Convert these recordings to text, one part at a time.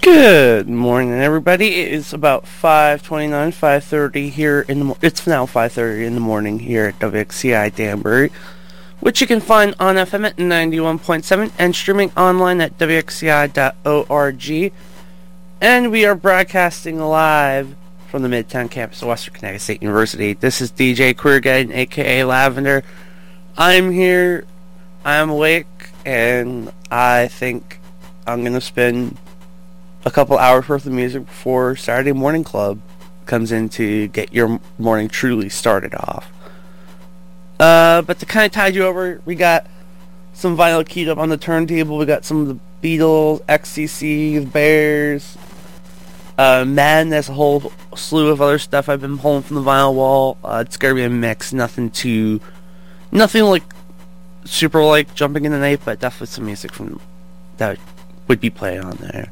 Good morning, everybody. It is about 5:29, 5:30 here in the. It's now 5:30 in the morning here at WXCI Danbury, which you can find on FM at 91.7 and streaming online at WXCI.org. And we are broadcasting live from the Midtown campus of Western Connecticut State University. This is DJ Queerguide, aka Lavender. I'm here. I'm awake, and I think I'm gonna spend a couple hours worth of music before Saturday Morning Club comes in to get your morning truly started off. But to kind of tide you over, we got some vinyl keyed up on the turntable. We got some of the Beatles, XTC, the Bears, Madness, a whole slew of other stuff I've been pulling from the vinyl wall. It's gonna be a mix, nothing like super like Jumping in the Night, but definitely some music from that would be playing on there.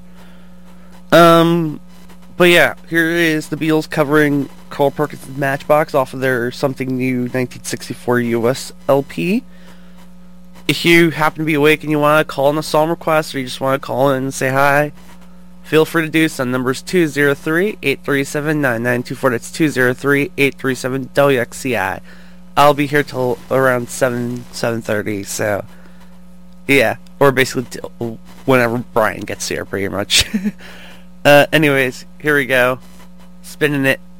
But yeah, here is the Beatles covering Carl Perkins' Matchbox off of their Something New 1964 US LP. If you happen to be awake and you want to call in a song request, or you just want to call in and say hi, feel free to do so. Number's 203-837-9924. That's 203-837-WXCI. I'll be here till around 7:30, so yeah, or basically till whenever Brian gets here, pretty much. Anyways, here we go. Spinning it